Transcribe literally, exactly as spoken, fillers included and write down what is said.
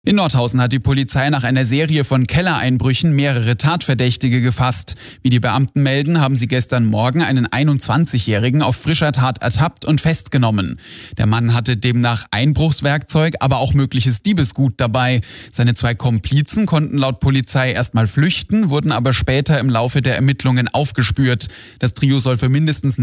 In Nordhausen hat die Polizei nach einer Serie von Kellereinbrüchen mehrere Tatverdächtige gefasst. Wie die Beamten melden, haben sie gestern Morgen einen einundzwanzigjährigen auf frischer Tat ertappt und festgenommen. Der Mann hatte demnach Einbruchswerkzeug, aber auch mögliches Diebesgut dabei. Seine zwei Komplizen konnten laut Polizei erstmal flüchten, wurden aber später im Laufe der Ermittlungen aufgespürt. Das Trio soll für mindestens